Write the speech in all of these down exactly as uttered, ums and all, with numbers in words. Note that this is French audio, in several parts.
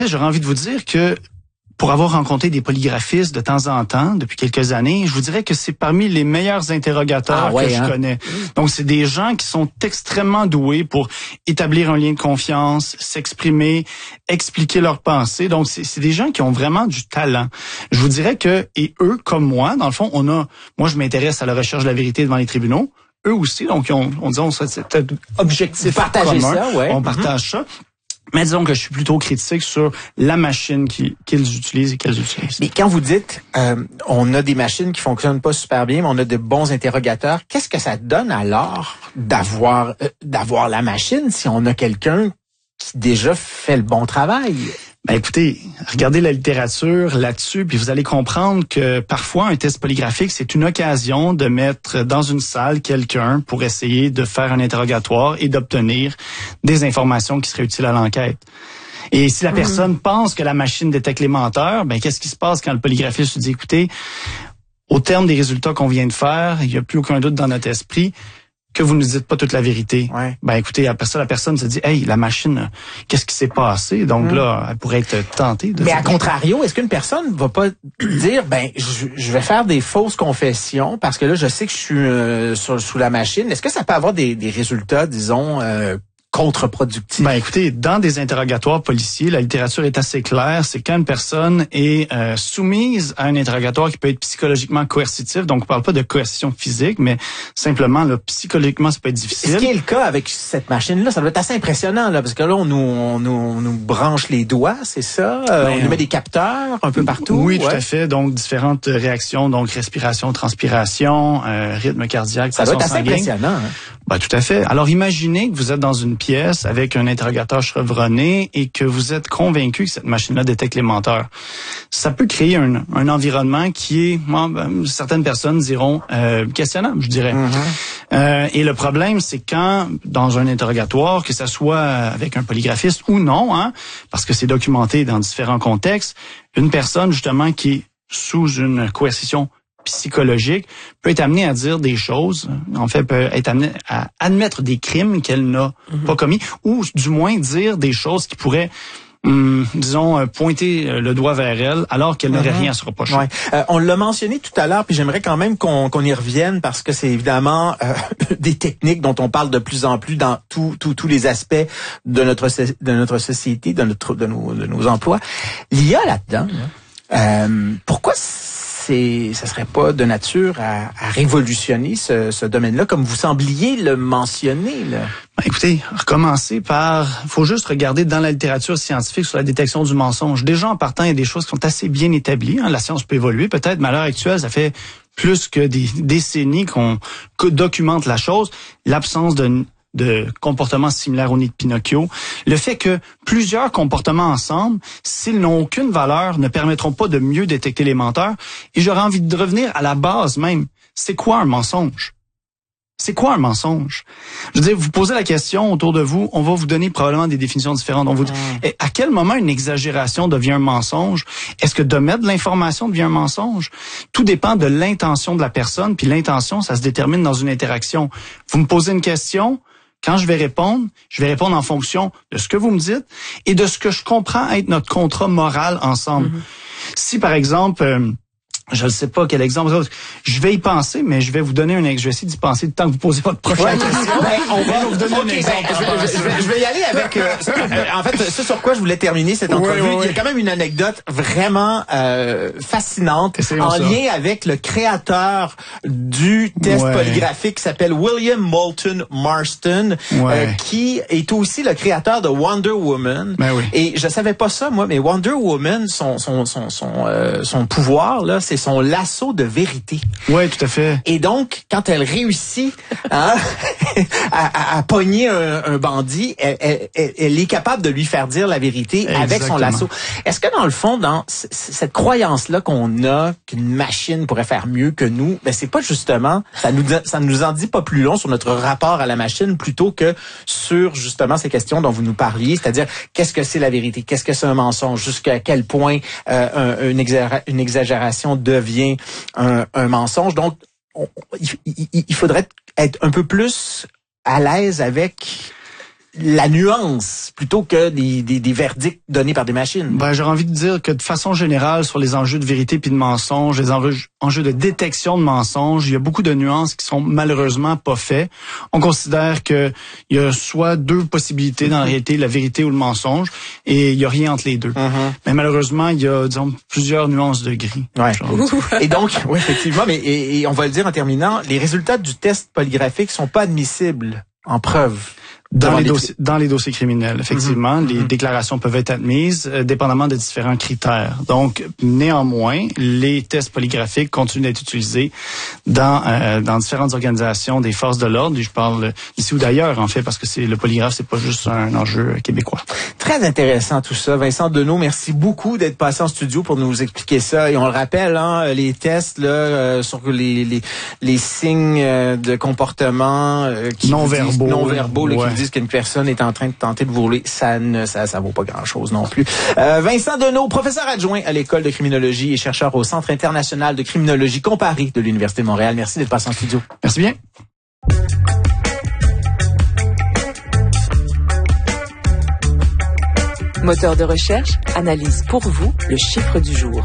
J'aurais envie de vous dire que pour avoir rencontré des polygraphistes de temps en temps, depuis quelques années, je vous dirais que c'est parmi les meilleurs interrogateurs ah ouais, que je hein? connais. Donc, c'est des gens qui sont extrêmement doués pour établir un lien de confiance, s'exprimer, expliquer leurs pensées. Donc, c'est, c'est des gens qui ont vraiment du talent. Je vous dirais que, et eux, comme moi, dans le fond, on a, moi, je m'intéresse à la recherche de la vérité devant les tribunaux. Eux aussi, donc, on, on dit, on c'est objectif partager commun. Ça, ouais. On partage mm-hmm. ça. Mais disons que je suis plutôt critique sur la machine qui, qu'ils utilisent et qu'elles utilisent. Mais quand vous dites, euh, on a des machines qui fonctionnent pas super bien, mais on a de bons interrogateurs, qu'est-ce que ça donne alors d'avoir euh, d'avoir la machine si on a quelqu'un qui déjà fait le bon travail? Ben écoutez, regardez la littérature là-dessus, puis vous allez comprendre que parfois un test polygraphique, c'est une occasion de mettre dans une salle quelqu'un pour essayer de faire un interrogatoire et d'obtenir des informations qui seraient utiles à l'enquête. Et si la personne mmh. pense que la machine détecte les menteurs, ben qu'est-ce qui se passe quand le polygraphiste lui dit, écoutez, au terme des résultats qu'on vient de faire, il n'y a plus aucun doute dans notre esprit que vous ne dites pas toute la vérité. Ouais. Ben écoutez, après ça, la personne se dit, hey, la machine, qu'est-ce qui s'est passé? Donc mmh. là, elle pourrait être tentée de. Mais dire, à contrario, est-ce qu'une personne va pas dire, ben, je, je vais faire des fausses confessions parce que là, je sais que je suis euh, sur, sous la machine. Est-ce que ça peut avoir des, des résultats, disons, euh, contre-productif? Ben écoutez, dans des interrogatoires policiers, la littérature est assez claire. C'est quand une personne est euh, soumise à un interrogatoire qui peut être psychologiquement coercitif. Donc, on parle pas de coercition physique, mais simplement, là, psychologiquement, ça peut être difficile. Ce qui est le cas avec cette machine-là, ça doit être assez impressionnant, là, parce que là, on nous, on nous, on nous branche les doigts, c'est ça? Euh, ben, on nous met des capteurs un peu partout? Oui, tout ouais. à fait. Donc, différentes réactions, donc respiration, transpiration, euh, rythme cardiaque, ça doit être assez sanguine. impressionnant. Hein? Ben, tout à fait. Alors, imaginez que vous êtes dans une pièce avec un interrogateur chevronné et que vous êtes convaincu que cette machine-là détecte les menteurs. Ça peut créer un, un environnement qui est, bon, ben, certaines personnes diront, euh, questionnable, je dirais. Mm-hmm. Euh, et le problème, c'est quand, dans un interrogatoire, que ça soit avec un polygraphiste ou non, hein, parce que c'est documenté dans différents contextes, une personne, justement, qui est sous une coercition psychologique peut être amenée à dire des choses, en fait, peut être amenée à admettre des crimes qu'elle n'a mm-hmm. pas commis, ou du moins dire des choses qui pourraient, hum, disons, pointer le doigt vers elle, alors qu'elle mm-hmm. n'aurait rien à se reprocher. Ouais. Euh, on l'a mentionné tout à l'heure, puis j'aimerais quand même qu'on, qu'on y revienne, parce que c'est évidemment euh, des techniques dont on parle de plus en plus dans tous tout, tous les aspects de notre de notre société, de notre de nos de nos emplois. L'I A là-dedans, là, euh, pourquoi c'est, ça serait pas de nature à, à révolutionner ce, ce domaine-là, comme vous sembliez le mentionner, là? Ben, écoutez, recommencer par, faut juste regarder dans la littérature scientifique sur la détection du mensonge. Déjà, en partant, il y a des choses qui sont assez bien établies. Hein. La science peut évoluer, peut-être, mais à l'heure actuelle, ça fait plus que des décennies qu'on que documente la chose. L'absence de de comportements similaires au nid de Pinocchio. Le fait que plusieurs comportements ensemble, s'ils n'ont aucune valeur, ne permettront pas de mieux détecter les menteurs. Et j'aurais envie de revenir à la base même. C'est quoi un mensonge? C'est quoi un mensonge? Je veux dire, vous posez la question autour de vous, on va vous donner probablement des définitions différentes. On vous dit, mmh. à quel moment une exagération devient un mensonge? Est-ce que de mettre de l'information devient un mensonge? Tout dépend de l'intention de la personne, puis l'intention, ça se détermine dans une interaction. Vous me posez une question, quand je vais répondre, je vais répondre en fonction de ce que vous me dites et de ce que je comprends être notre contrat moral ensemble. Mmh. Si, par exemple... Euh, je ne sais pas quel exemple. Je vais y penser, mais je vais vous donner un exemple. Je vais essayer d'y penser le temps que vous posez votre prochaine ouais, question. Ben, on va vous donner okay, un exemple. Ben, je, je, je, vais, je vais y aller avec... Euh, ça, euh, en fait, ce sur quoi je voulais terminer cette entrevue, oui, oui, oui. Il y a quand même une anecdote vraiment euh, fascinante Essayons en ça. lien avec le créateur du test ouais. polygraphique qui s'appelle William Moulton Marston, ouais. euh, qui est aussi le créateur de Wonder Woman. Ben oui. Et je savais pas ça, moi, mais Wonder Woman, son, son, son, son, euh, son pouvoir, là, c'est son lasso de vérité. Oui, tout à fait. Et donc, quand elle réussit hein, à, à, à pogner un, un bandit, elle, elle, elle est capable de lui faire dire la vérité Exactement. avec son lasso. Est-ce que dans le fond, dans c- cette croyance-là qu'on a qu'une machine pourrait faire mieux que nous, ben c'est pas justement, ça nous ça nous en dit pas plus long sur notre rapport à la machine plutôt que sur justement ces questions dont vous nous parliez, c'est-à-dire qu'est-ce que c'est la vérité, qu'est-ce que c'est un mensonge, jusqu'à quel point euh, un, une, exagéra- une exagération devient un, un mensonge. Donc, on, il, il, il faudrait être un peu plus à l'aise avec la nuance plutôt que des, des, des verdicts donnés par des machines. Ben, j'aurais envie de dire que de façon générale, sur les enjeux de vérité puis de mensonge, les enjeux, enjeux de détection de mensonges, il y a beaucoup de nuances qui sont malheureusement pas faites. On considère que il y a soit deux possibilités dans la réalité, la vérité ou le mensonge, et il y a rien entre les deux. Mm-hmm. Mais malheureusement, il y a, disons, plusieurs nuances de gris. Ouais. Et donc, oui, effectivement, mais et, et on va le dire en terminant, les résultats du test polygraphique sont pas admissibles en preuve. Dans les, dossiers, dans les dossiers criminels, effectivement, mm-hmm. les mm-hmm. déclarations peuvent être admises euh, dépendamment de différents critères. Donc, néanmoins, les tests polygraphiques continuent d'être utilisés dans euh, dans différentes organisations des forces de l'ordre. Et je parle ici ou d'ailleurs, en fait, parce que c'est le polygraphe, c'est pas juste un enjeu québécois. Très intéressant tout ça. Vincent Deneau, merci beaucoup d'être passé en studio pour nous expliquer ça. Et on le rappelle, hein, les tests là euh, sur les les les signes de comportement euh, qui non verbaux, non verbaux, ouais. là, qui disent qu'une personne est en train de tenter de vous rouler, ça ne ça ça vaut pas grand-chose non plus. Euh, Vincent Deneau, professeur adjoint à l'école de criminologie et chercheur au Centre international de criminologie comparée de l'Université de Montréal. Merci d'être passé en studio. Merci bien. Moteur de recherche analyse pour vous le chiffre du jour.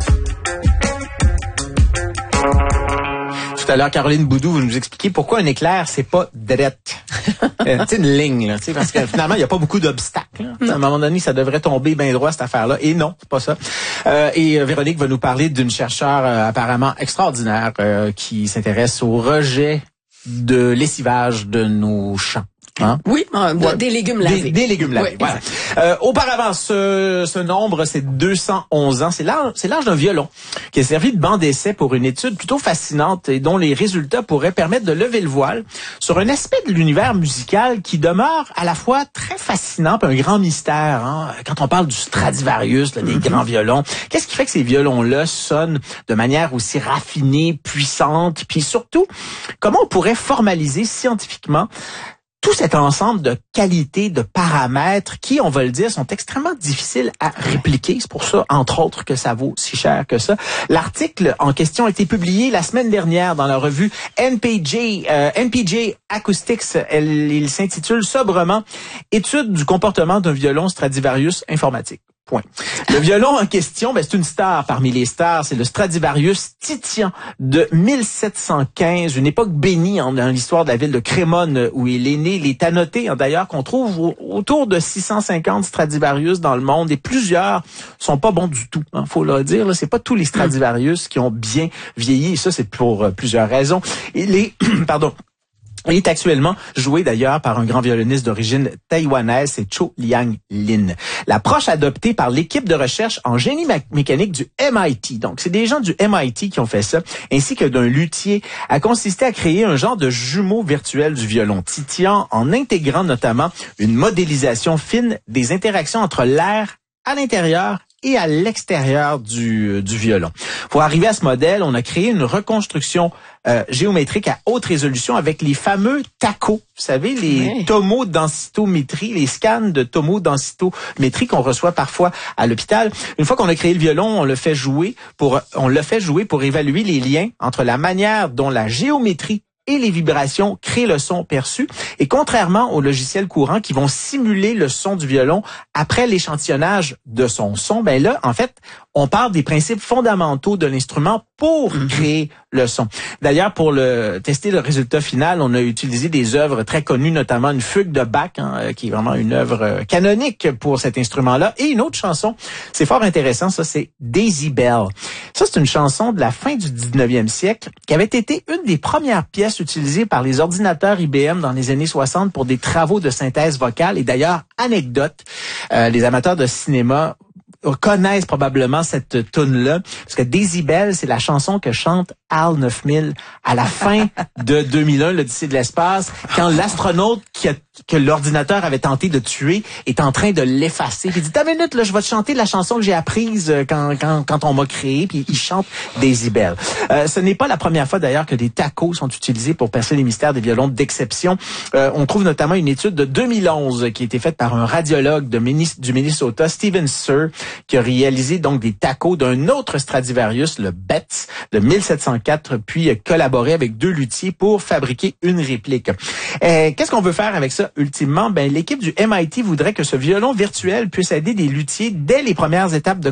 Tout à l'heure, Caroline Boudou, vous nous expliquez pourquoi un éclair, c'est pas drette. euh, tu sais, une ligne, là, tu sais, parce que finalement, il n'y a pas beaucoup d'obstacles. À un moment donné, ça devrait tomber bien droit, cette affaire-là. Et non, c'est pas ça. Euh, et euh, Véronique va nous parler d'une chercheure euh, apparemment extraordinaire euh, qui s'intéresse au rejet de lessivage de nos champs. Hein? Oui, euh, de, ouais. des légumes lavés. Des, des légumes lavés. Oui, voilà. Euh, auparavant, ce, ce nombre, c'est deux cent onze ans. C'est l'âge, c'est l'âge d'un violon qui a servi de banc d'essai pour une étude plutôt fascinante et dont les résultats pourraient permettre de lever le voile sur un aspect de l'univers musical qui demeure à la fois très fascinant et un grand mystère. Hein? Quand on parle du Stradivarius, là, des mm-hmm. grands violons, qu'est-ce qui fait que ces violons-là sonnent de manière aussi raffinée, puissante, puis surtout, comment on pourrait formaliser scientifiquement tout cet ensemble de qualités, de paramètres qui, on va le dire, sont extrêmement difficiles à répliquer. C'est pour ça, entre autres, que ça vaut si cher que ça. L'article en question a été publié la semaine dernière dans la revue N P J, euh, N P J Acoustics. Elle, il s'intitule sobrement « Étude du comportement d'un violon Stradivarius informatique ». Point. Le violon en question, ben, c'est une star parmi les stars. C'est le Stradivarius Titian de mille sept cent quinze, une époque bénie en, dans l'histoire de la ville de Crémone où il est né. Il est annoté, hein, d'ailleurs, qu'on trouve au, autour de six cent cinquante Stradivarius dans le monde et plusieurs sont pas bons du tout. Hein, faut le dire, là, c'est pas tous les Stradivarius qui ont bien vieilli. Et ça, c'est pour euh, plusieurs raisons. Il est, pardon. Il est actuellement joué d'ailleurs par un grand violoniste d'origine taïwanaise, c'est Cho Liang Lin. L'approche adoptée par l'équipe de recherche en génie mécanique du M I T, donc c'est des gens du M I T qui ont fait ça, ainsi que d'un luthier, a consisté à créer un genre de jumeau virtuel du violon Titian en intégrant notamment une modélisation fine des interactions entre l'air à l'intérieur et à l'extérieur du, du violon. Pour arriver à ce modèle, on a créé une reconstruction euh, géométrique à haute résolution avec les fameux tacos. Vous savez, les oui. tomodensitométrie, les scans de tomodensitométrie qu'on reçoit parfois à l'hôpital. Une fois qu'on a créé le violon, on le fait jouer pour, on le fait jouer pour évaluer les liens entre la manière dont la géométrie et les vibrations créent le son perçu. Et contrairement aux logiciels courants qui vont simuler le son du violon après l'échantillonnage de son son, ben là, en fait, on parle des principes fondamentaux de l'instrument pour mm-hmm. créer le son. D'ailleurs, pour le tester le résultat final, on a utilisé des œuvres très connues, notamment une fugue de Bach, hein, qui est vraiment une œuvre canonique pour cet instrument-là. Et une autre chanson, c'est fort intéressant, ça, c'est Daisy Bell. Ça, c'est une chanson de la fin du dix-neuvième siècle qui avait été une des premières pièces utilisées par les ordinateurs I B M dans les années soixante pour des travaux de synthèse vocale. Et d'ailleurs, anecdote, euh, les amateurs de cinéma connaissent probablement cette tune-là, parce que Daisy Bell, c'est la chanson que chante Hal neuf mille à la fin de deux mille un, l'Odyssée de l'espace, quand l'astronaute qui a, que l'ordinateur avait tenté de tuer est en train de l'effacer. Puis il dit, t'as une minute, là, je vais te chanter la chanson que j'ai apprise quand, quand, quand on m'a créé, puis il chante Daisy Bell. Euh, ce n'est pas la première fois d'ailleurs que des tacos sont utilisés pour percer les mystères des violons d'exception. Euh, on trouve notamment une étude de deux mille onze qui a été faite par un radiologue de Minnes- du Minnesota, Steven Sir, qui a réalisé donc des tacos d'un autre Stradivarius, le Betz, de mille sept cent en quatre, puis collaborer avec deux luthiers pour fabriquer une réplique. Euh, qu'est-ce qu'on veut faire avec ça ultimement? Ben, l'équipe du M I T voudrait que ce violon virtuel puisse aider des luthiers dès les premières étapes de